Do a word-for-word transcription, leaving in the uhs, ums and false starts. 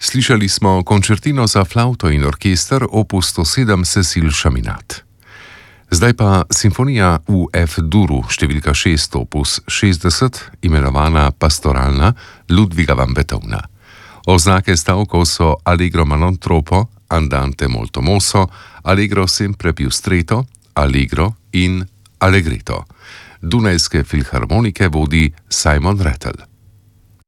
Slišali smo končertino za flavto in orkester opus sto sedem Cecil Chaminade. Zdaj pa simfonija v F-duru številka šest opus šestdeset, imenovana Pastoralna Ludviga van Beethovna. Oznake stavkov so Allegro ma non troppo, Andante molto mosso, Allegro sempre più stretto, Allegro in Allegretto. Dunajske filharmonike vodi Simon Rattle.